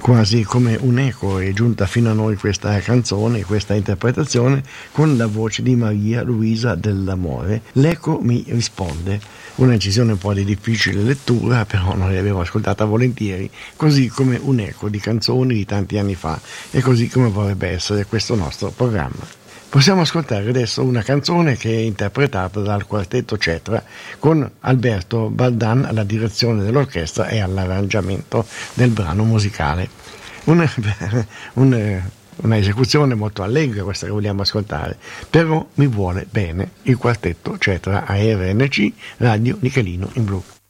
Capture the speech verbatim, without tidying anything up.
Quasi come un eco è giunta fino a noi questa canzone, questa interpretazione con la voce di Maria Luisa Dell'Amore. L'eco mi risponde, un'incisione un po' di difficile lettura, però noi l'abbiamo ascoltata volentieri, così come un eco di canzoni di tanti anni fa e così come vorrebbe essere questo nostro programma. Possiamo ascoltare adesso una canzone che è interpretata dal quartetto Cetra con Alberto Baldan alla direzione dell'orchestra e all'arrangiamento del brano musicale. Una, un, una esecuzione molto allegra questa che vogliamo ascoltare, però mi vuole bene il quartetto Cetra a R N C Radio Nichelino in Blu.